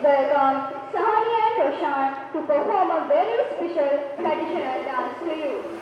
welcome Sahani and Roshan to perform a very special traditional dance to you.